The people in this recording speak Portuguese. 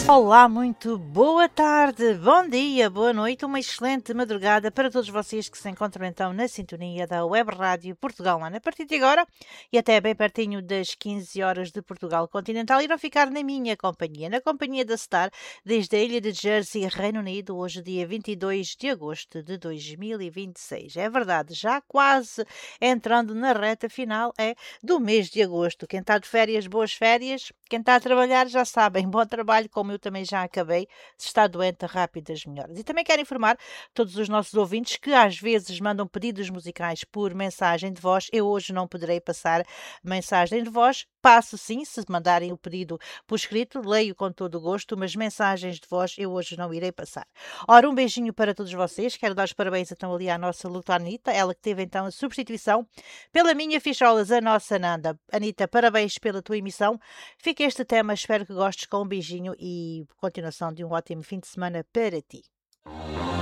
Olá, muito boa tarde, bom dia, boa noite, uma excelente madrugada para todos vocês que se encontram então na sintonia da Web Rádio Portugal One. A partir de agora e até bem pertinho das 15 horas de Portugal Continental, irão ficar na minha companhia, na companhia da Star, desde a ilha de Jersey, Reino Unido, hoje dia 22 de agosto de 2026. É verdade, já quase entrando na reta final do mês de agosto. Quem está de férias, boas férias. Quem está a trabalhar já sabem, bom trabalho, como eu também já acabei. Se está doente, rápidas melhoras. E também quero informar todos os nossos ouvintes que às vezes mandam pedidos musicais por mensagem de voz. Eu hoje não poderei passar mensagem de voz. Passo sim, se mandarem o pedido por escrito, leio com todo o gosto, mas mensagens de voz eu hoje não irei passar. Ora, um beijinho para todos vocês. Quero dar os parabéns então ali à nossa luta Anitta, ela que teve então a substituição pela minha ficholas, a nossa Nanda. Anitta, parabéns pela tua emissão. Fica este tema, espero que gostes, com um beijinho e continuação de um ótimo fim de semana para ti.